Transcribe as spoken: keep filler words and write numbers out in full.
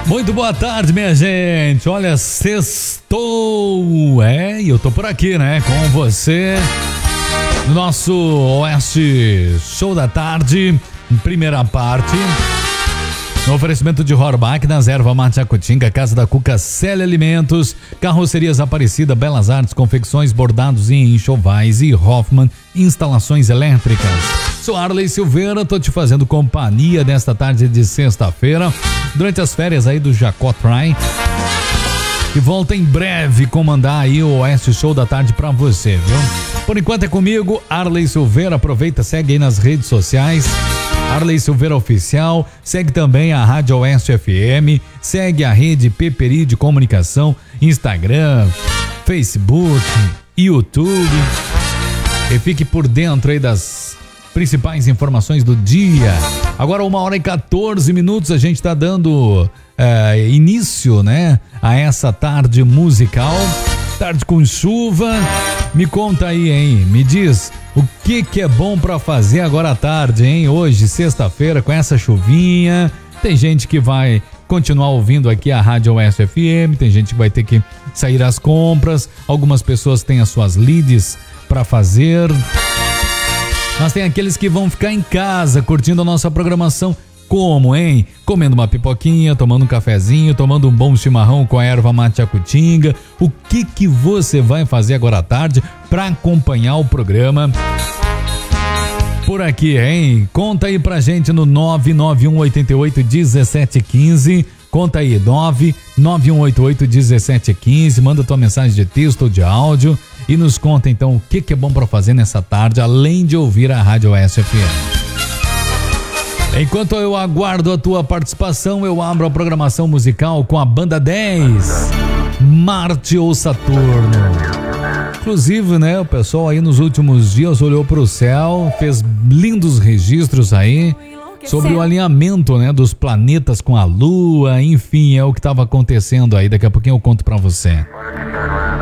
Muito boa tarde, minha gente. Olha, sextou. É, e eu tô por aqui, né? Com você. Nosso Oeste Show da Tarde, primeira parte. No oferecimento de Horbach, nas Erva Mate Jacutinga, Casa da Cuca, Célia Alimentos, Carrocerias Aparecida, Belas Artes, Confecções, Bordados e Enxovais e Hoffman Instalações Elétricas. Sou Arley Silveira, tô te fazendo companhia nesta tarde de sexta-feira, durante as férias aí do Jacó Try. E volta em breve comandar aí o Oeste Show da Tarde pra você, viu? Por enquanto é comigo, Arley Silveira. Aproveita, segue aí nas redes sociais, Arley Silveira Oficial, segue também a Rádio Oeste F M, segue a rede Peperi de Comunicação, Instagram, Facebook, YouTube, e fique por dentro aí das principais informações do dia. Agora uma hora e quatorze minutos, a gente tá dando é, início, né, a essa tarde musical, tarde com chuva. Me conta aí, hein, me diz o que que é bom pra fazer agora à tarde, hein, hoje, sexta-feira, com essa chuvinha. Tem gente que vai continuar ouvindo aqui a Rádio Oeste F M, tem gente que vai ter que sair às compras, algumas pessoas têm as suas leads pra fazer, mas tem aqueles que vão ficar em casa curtindo a nossa programação. Como, hein? Comendo uma pipoquinha, tomando um cafezinho, tomando um bom chimarrão com a erva mate jacutinga. O que que você vai fazer agora à tarde para acompanhar o programa por aqui, hein? Conta aí pra gente no nove nove um oito oito um sete um cinco. Conta aí, nove nove um oito oito um sete um cinco. Manda tua mensagem de texto ou de áudio e nos conta então o que que é bom para fazer nessa tarde, além de ouvir a Rádio Oeste F M. Enquanto eu aguardo a tua participação, eu abro a programação musical com a Banda dez, Marte ou Saturno. Inclusive, né, o pessoal aí nos últimos dias olhou para o céu, fez lindos registros aí sobre o alinhamento, né, dos planetas com a Lua, enfim, é o que estava acontecendo aí. Daqui a pouquinho eu conto para você.